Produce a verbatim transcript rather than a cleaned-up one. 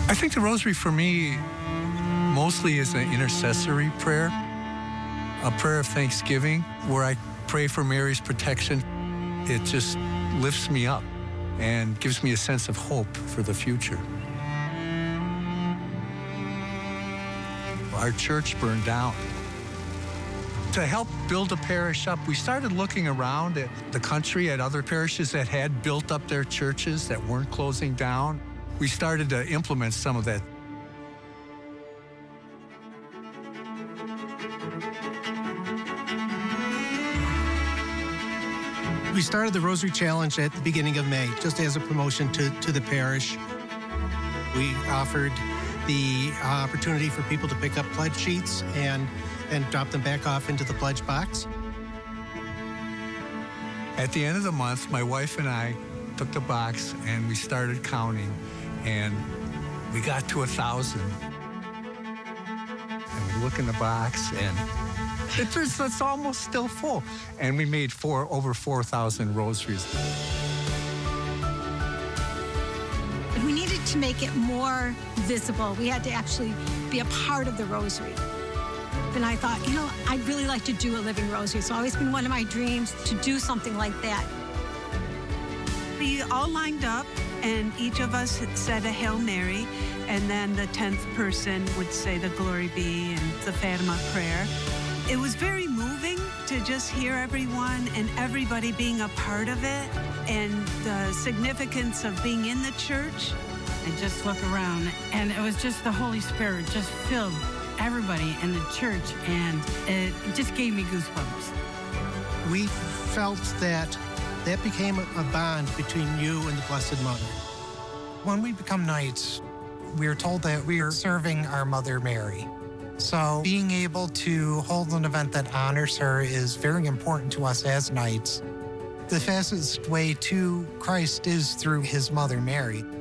I think the rosary for me mostly is an intercessory prayer, a prayer of thanksgiving where I pray for Mary's protection. It just lifts me up and gives me a sense of hope for the future. Our church burned down. To help build a parish up, we started looking around at the country, at other parishes that had built up their churches that weren't closing down. We started to implement some of that. We started the Rosary Challenge at the beginning of May, just as a promotion to, to the parish. We offered the uh, opportunity for people to pick up pledge sheets and, and drop them back off into the pledge box. At the end of the month, my wife and I took the box and we started counting, and we got to a thousand. And we look in the box, and it's, it's almost still full. And we made four, over four thousand rosaries. We needed to make it more visible. We had to actually be a part of the rosary. And I thought, you know, I'd really like to do a living rosary. It's always been one of my dreams to do something like that. We all lined up, and each of us said a Hail Mary, and then the tenth person would say the Glory Be and the Fatima prayer. It was very moving to just hear everyone and everybody being a part of it, and the significance of being in the church. I just look around, and it was just the Holy Spirit just filled everybody in the church, and it just gave me goosebumps. We felt that that became a bond between you and the Blessed Mother. When we become knights, we are told that we are serving our Mother Mary. So being able to hold an event that honors her is very important to us as knights. The fastest way to Christ is through his Mother Mary.